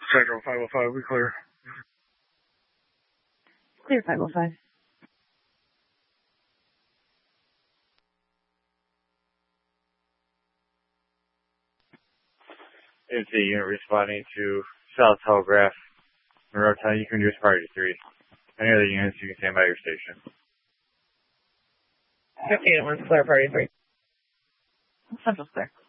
Central 505, we clear. Clear 505. MC unit responding to South Telegraph, Monroe Town. You can use priority 3. Any other units, you can stand by your station. 58 at 1, clear priority 3. Central's clear.